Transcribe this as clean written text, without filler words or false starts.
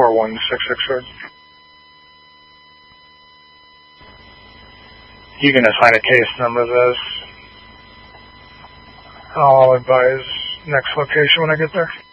4166. You can assign a case number to this. I'll advise next location when I get there.